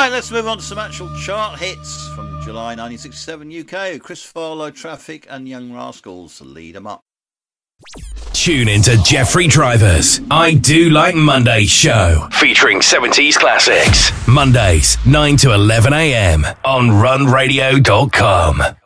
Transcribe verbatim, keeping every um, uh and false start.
Right, let's move on to some actual chart hits from July nineteen sixty-seven U K. Chris Farlow, Traffic and Young Rascals, Lead 'em Up. Tune into Jeffrey Driver's I Do Like Mondays show, featuring seventies classics. Mondays, nine to eleven a.m. on run radio dot com.